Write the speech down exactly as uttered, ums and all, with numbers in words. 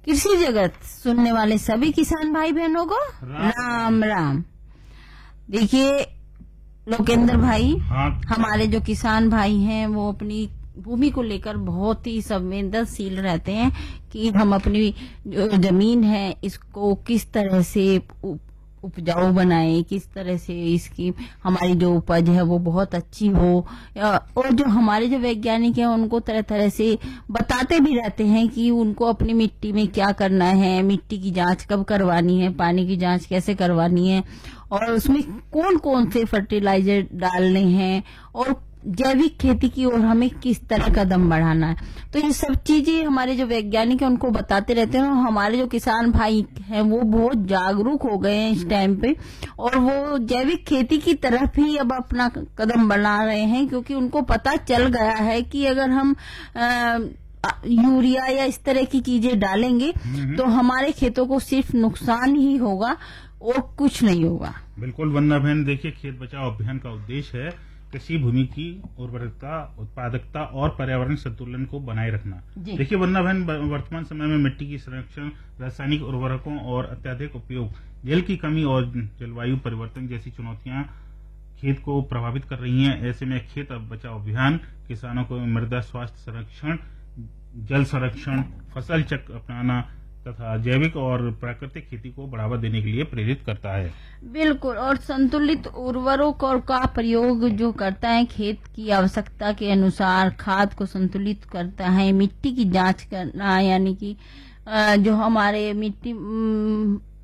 कृषि जगत सुनने वाले सभी किसान भाई बहनों को राम राम। देखिए लोकेंद्र भाई, हाँ। हमारे जो किसान भाई हैं वो अपनी भूमि को लेकर बहुत ही संवेदनशील रहते हैं कि हम अपनी जो जमीन है इसको किस तरह से उपजाऊ बनाएं, किस तरह से इसकी हमारी जो उपज है वो बहुत अच्छी हो। और जो हमारे जो वैज्ञानिक हैं उनको तरह तरह से बताते भी रहते हैं कि उनको अपनी मिट्टी में क्या करना है, मिट्टी की जांच कब करवानी है, पानी की जांच कैसे करवानी है और उसमें कौन कौन से फर्टिलाइजर डालने हैं और जैविक खेती की ओर हमें किस तरह कदम बढ़ाना है। तो ये सब चीजें हमारे जो वैज्ञानिक हैं उनको बताते रहते हैं। और हमारे जो किसान भाई हैं वो बहुत जागरूक हो गए हैं इस टाइम पे और वो जैविक खेती की तरफ ही अब अपना कदम बढ़ा रहे हैं, क्योंकि उनको पता चल गया है कि अगर हम आ, यूरिया या इस तरह की चीजें डालेंगे तो हमारे खेतों को सिर्फ नुकसान ही होगा और कुछ नहीं होगा। बिल्कुल वंदना बहन, देखिए खेत बचाओ अभियान का उद्देश्य है कृषि भूमि की उर्वरकता, उत्पादकता और पर्यावरण संतुलन को बनाए रखना। देखिए वंदना बहन, वर्तमान समय में मिट्टी की संरक्षण, रासायनिक उर्वरकों और अत्यधिक उपयोग, जल की कमी और जलवायु परिवर्तन जैसी चुनौतियां खेत को प्रभावित कर रही हैं। ऐसे में खेत बचाओ अभियान किसानों को मृदा स्वास्थ्य संरक्षण, जल संरक्षण, फसल चक्र अपनाना तथा जैविक और प्राकृतिक खेती को बढ़ावा देने के लिए प्रेरित करता है। बिल्कुल, और संतुलित उर्वरकों का प्रयोग जो करता है, खेत की आवश्यकता के अनुसार खाद को संतुलित करता है, मिट्टी की जांच करना, यानी कि जो हमारे मिट्टी